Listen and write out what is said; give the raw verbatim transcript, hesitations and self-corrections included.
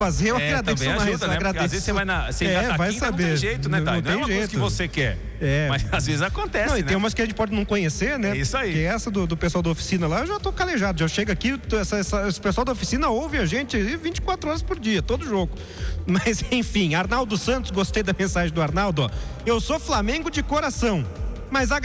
fazer, eu é, agradeço também mais. ajuda, né? Porque às vezes você vai na. Você é, vai quinta, saber. Não tem jeito, né, Thay? Não, não é uma jeito. coisa que você quer. É. Mas às vezes acontece. Não, e né? tem umas que a gente pode não conhecer, né? É isso aí. Que é essa do, do pessoal da oficina lá, eu já tô calejado. Já chega aqui, essa, essa, esse pessoal da oficina ouve a gente vinte e quatro horas por dia, todo jogo. Mas enfim, Arnaldo Santos, gostei da mensagem do Arnaldo, ó. Eu sou Flamengo de coração, mas a